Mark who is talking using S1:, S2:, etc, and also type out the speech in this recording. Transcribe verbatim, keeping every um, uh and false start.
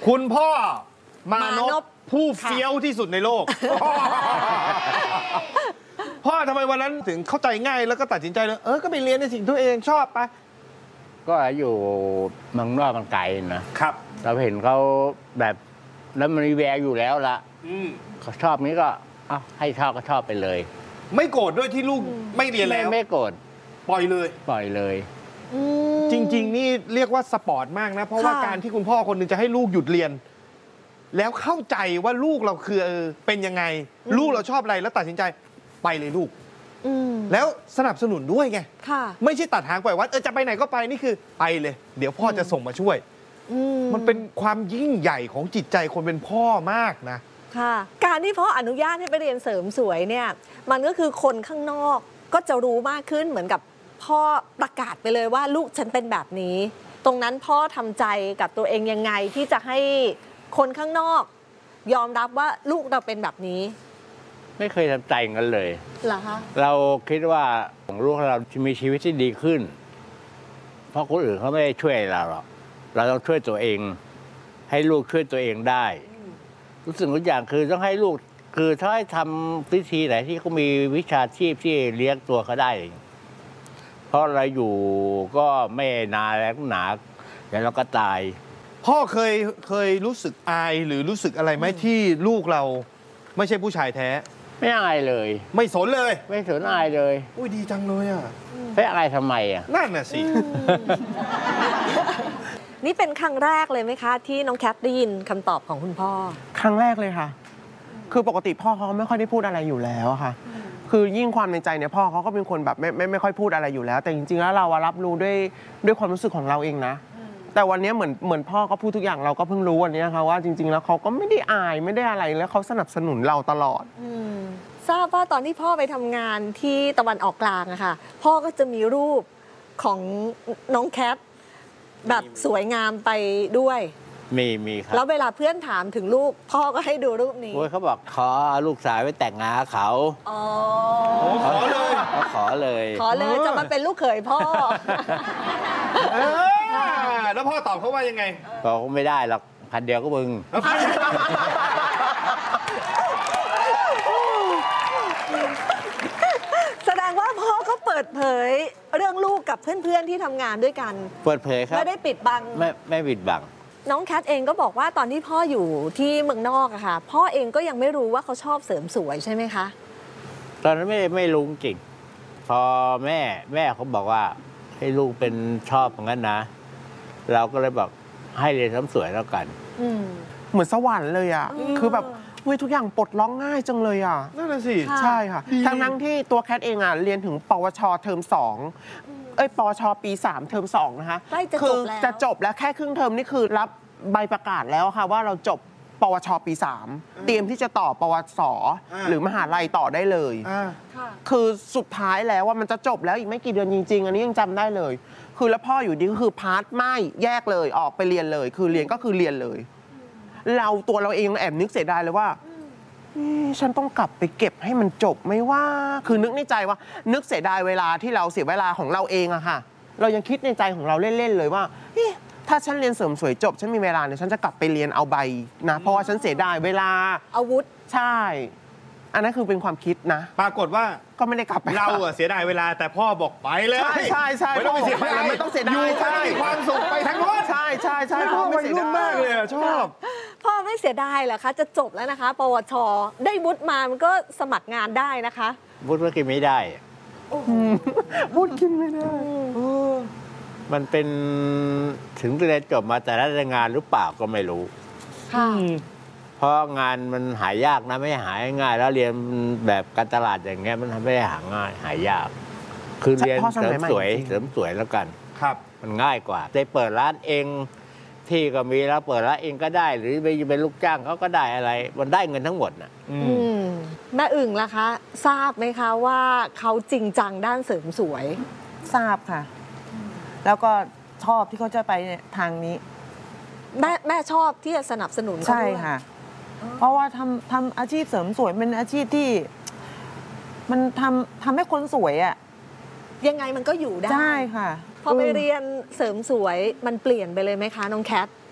S1: คุณพ่อมานพผู้เฟี้ยวที่สุดในโลกพ่อทำไมวันนั้นถึงเข้าใจง่ายแล้วก็ตัดสินใจเลยเออก็ไปเรียนในสิ่งที่ตัวเองชอบไป
S2: ก็อยู่เมืองนอกมันไกลนะครับเราเห็นเขาแบบแล้วมันมีแววอยู่แล้วละเขาชอบนี้ก็เอาให้ชอบก็ชอบไปเลย
S1: ไม่โกรธด้วยที่ลูกไม่เรียนแล้ว
S2: ไม่โกรธ
S1: ปล่อยเลย
S2: ปล่อยเลย
S1: จริงๆนี่เรียกว่าสปอร์ตมากนะเพราะว่าการที่คุณพ่อคนหนึ่งจะให้ลูกหยุดเรียนแล้วเข้าใจว่าลูกเราคือเป็นยังไงลูกเราชอบอะไรแล้วตัดสินใจไปเลยลูกแล้วสนับสนุนด้วยไงไม่ใช่ตัดหางปล่อยวัดเออจะไปไหนก็ไปนี่คือไปเลยเดี๋ยวพ่อจะส่งมาช่วยมันเป็นความยิ่งใหญ่ของจิตใจคนเป็นพ่อมากนะ
S3: ค่ะการที่พ่ออนุญาตให้ไปเรียนเสริมสวยเนี่ยมันก็คือคนข้างนอกก็จะรู้มากขึ้นเหมือนกับพ่อประกาศไปเลยว่าลูกฉันเป็นแบบนี้ตรงนั้นพ่อทำใจกับตัวเองยังไงที่จะให้คนข้างนอกยอมรับว่าลูกเราเป็นแบบนี้
S2: ไม่เคยทำใจกันเลย
S3: เหรอคะ
S2: เราคิดว่าของลูกเราจะมีชีวิตที่ดีขึ้นเพราะคนอื่นเขาไม่ได้ช่วยเราหรอกเราต้องช่วยตัวเองให้ลูกช่วยตัวเองได้ทุกสิ่งทุกอย่างคือต้องให้ลูกคือถ้าให้ทำวิธีไหนที่เขามีวิชาชีพที่เลี้ยงตัวเขาได้เพราะเราอยู่ก็ไม่นานแล้วหนาเดี๋ยวเราก็ตาย
S1: พ่อเคยเคยรู้สึกอายหรือรู้สึกอะไรไหมที่ลูกเราไม่ใช่ผู้ชายแท้
S2: ไม่อายเลย
S1: ไม่สนเลย
S2: ไม่สนอายเลย
S1: อุ้ยดีจังเลยอ่ะ
S2: ไม่อายทำไมอ่ะ
S1: นั่นน่ะสิ
S3: นี่เป็นครั้งแรกเลยไหมคะที่น้องแคทได้ยินคำตอบของคุณพ่อ
S4: ครั้งแรกเลยค่ะคือปกติพ่อเขาไม่ค่อยได้พูดอะไรอยู่แล้วค่ะคือยิ่งความในใจเนี่ยพ่อเขาก็เป็นคนแบบไม่ไม่ไม่ค่อยพูดอะไรอยู่แล้วแต่จริงๆแล้วเรารับรู้ด้วยด้วยความรู้สึกของเราเองนะแต่วันนี้เหมือนเหมือนพ่อก็พูดทุกอย่างเราก็เพิ่งรู้วันนี้ค่ะว่าจริงๆแล้วเขาก็ไม่ได้อายไม่ได้อะไรแล้วเขาสนับสนุนเราตลอด
S3: ทราบว่าตอนที่พ่อไปทำงานที่ตะวันออกกลางอะค่ะพ่อก็จะมีรูปของน้องแคทแบบสวยงามไปด้วย
S2: มีมีครับ
S3: แล้วเวลาเพื่อนถามถึงลูกพ่อก็ให้ดูรูปนี้
S2: โอ้ยเขาบอกขอลูกสาวไปแต่งงานเขา
S3: อ๋อ
S1: ขอเลย
S2: เขาขอเลย
S3: ขอเลยจะมาเป็นลูกเขยพ่อ
S1: แล้วพ่อตอบเขาว่ายังไง
S2: บอกไม่ได้หรอกพันเดียวก็มึง
S3: แสดงว่าพ่อก็เปิดเผยเรื่องลูกกับเพื่อนๆที่ทำงานด้วยกัน
S2: เปิดเผยครับ
S3: ไม่ได้ปิดบัง
S2: ไม่ไม่ปิดบัง
S3: น้องแคทเองก็บอกว่าตอนที่พ่ออยู่ที่เมืองนอกอะค่ะพ่อเองก็ยังไม่รู้ว่าเขาชอบเสริมสวยใช่ไหมคะ
S2: ตอนนั้นไม่ไม่รู้จริงพอแม่แม่เขาบอกว่าให้ลูกเป็นชอบอย่างนั้นนะเราก็เลยบอกให้เรียนเสริมสวยแล้วกัน
S4: เหมือนสวรรค์เลยอ่ะคือแบบเฮ้ยทุกอย่างปลดล็อกง่ายจังเลยอ่ะ
S1: นั่นแหละสิ
S4: ใช่ค่ะทั้งนั้นที่ตัวแคทเองอ่ะเรียนถึงปวชเทอมสองเอ้ยปวชปีสามเทอมสองนะคะ
S3: คือ
S4: จะจบแล้วแค่ครึ่งเทอมนี่คือรับใบประกาศแล้วค่ะว่าเราจบปวชปีสามเตรียมที่จะต่อปวสหรือมหาลัยต่อได้เลยคือสุดท้ายแล้วว่ามันจะจบแล้วอีกไม่กี่เดือนจริงๆอันนี้ยังจำได้เลยคือแล้วพ่ออยู่ดีก็คือพาร์ทไม่แยกเลยออกไปเรียนเลยคือเรียนก็คือเรียนเลยเราตัวเราเองแอบนึกเสียดายเลยว่าฉันต้องกลับไปเก็บให้มันจบไม่ว่าคือนึกในใจว่านึกเสียดายเวลาที่เราเสียเวลาของเราเองอะค่ะเรายังคิดในใจของเราเล่นๆเลยว่าถ้าฉันเรียนเสริมสวยจบฉันมีเวลาเนี่ยฉันจะกลับไปเรียนเอาใบนะเพราะว่าฉันเสียดายเวลา
S3: อาวุธ
S4: ใช่อันนั้นคือเป็นความคิดนะ
S1: ปรากฏว่า
S4: ก็ไม่ได้กลับไป
S1: เราเสียดายเวลาแต่พ่อบอกไปเลย
S4: ใช่ใช่ใช่
S1: ไม่ต้องเสียดาย
S4: ไม่ต้องเสียดาย
S1: อยู่ให้มีความสุขไปทั้งวัน
S4: ใช่ใช่ใช่พ่อไม่เสียดาย
S1: มากเลยชอบ
S3: พ่อไม่เสียดายเหรอคะจะจบแล้วนะคะปวชได้วุฒิมามันก็สมัครงานได้นะคะ
S2: วุฒิก็กินไม่ได้
S4: วุฒิกินไม่ได้
S2: มันเป็นถึงจะเรียนจบมาแต่ละงานหรือเปล่าก็ไม่รู้
S3: ค่ะ
S2: เพราะงานมันหายากนะไม่หายง่ายแล้วเรียนแบบการตลาดอย่างเงี้ยมันไม่ได้หาง่ายหายากคือเรียนเสริมสวยเสริมสวยแล้วกัน
S1: ครับ
S2: มันง่ายกว่าได้เปิดร้านเองที่ก็มีแล้วเปิดร้านเองก็ได้หรือไปเป็นลูกจ้างเขาก็ได้อะไรมันได้เงินทั้งหมดน่ะ
S3: แม่อึ่งล่ะคะทราบไหมคะว่าเขาจริงจังด้านเสริมสวย
S4: ทราบค่ะแล้วก็ชอบที่เขาจะไปทางนี้
S3: แม่แม่ชอบที่จะสนับสนุนเขาด้วย
S4: ใช่ค่ะเพราะว่าทำทำอาชีพเสริมสวยเป็นอาชีพที่มันทำทำให้คนสวยอ่ะ
S3: ยังไงมันก็อยู่ได้
S4: ใช่ค่ะ
S3: พอไปเรียนเสริมสวยมันเปลี่ยนไปเลยไหมคะน้องแคท